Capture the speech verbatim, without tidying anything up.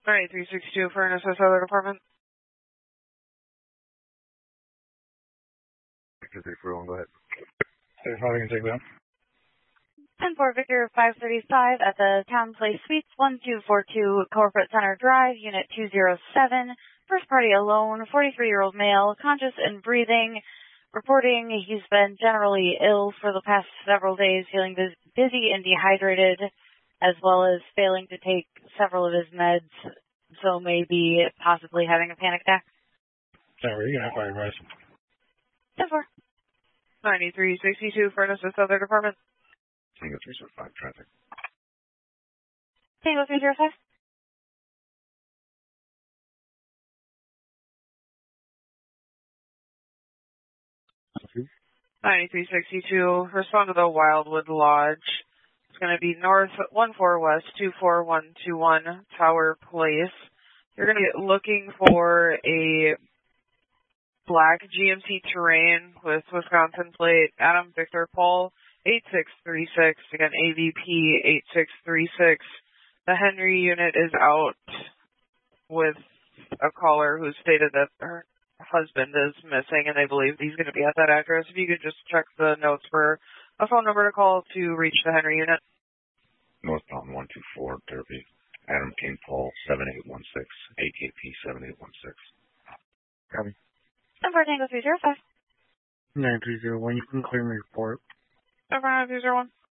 ninety-three sixty-two for an S S other department. Victor three four one, go ahead. Hey, how can I take that? ten four Victor five thirty-five at the Town Place Suites, one two four two Corporate Center Drive, Unit two oh seven. First party alone, forty-three-year-old male, conscious and breathing. Reporting he's been generally ill for the past several days, feeling dizzy and dehydrated, as well as failing to take several of his meds, so maybe possibly having a panic attack. Yeah, where are you going to have advice? ten four. ninety-three sixty-two for an S S other department. Tango three oh five, traffic. Tango three oh five. ninety-three sixty-two, respond to the Wildwood Lodge. It's going to be north one four west two four one two one Tower Place. You're going to be looking for a black G M C Terrain with Wisconsin plate, Adam Victor Paul eight six three six, again A V P eight six three six. The Henry unit is out with a caller who stated that her husband is missing and they believe he's going to be at that address. If you could just check the notes for a phone number to call to reach the Henry unit. Northbound one two four, Derby. Adam King Paul seven eight one six, A K P seven eight one six. Copy. Number Tango three oh five. nine three zero one, you can clear my report. Number nine three zero one.